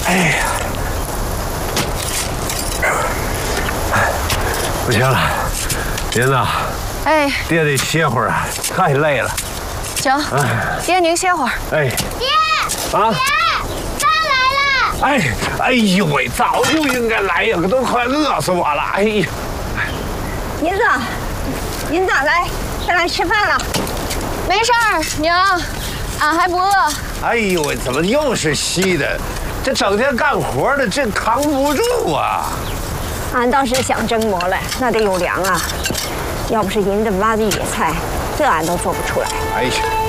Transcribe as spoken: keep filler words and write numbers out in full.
哎呀，不行了，银子。哎，爹得歇会儿啊，太累了。 行，爹您歇会儿。 哎， 爹， 啊， 爹，饭来了。 哎，哎呦喂，早就应该来呀，都快饿死我了。哎呀， 银子，银子，来，再来吃饭了。 没事儿，娘，俺还不饿。 哎呦喂，怎么又是稀的？这整天干活的，这扛不住啊！ 俺倒是想蒸馍来，那得有粮啊。要不是银子挖的野菜，这俺都做不出来。 哎呀。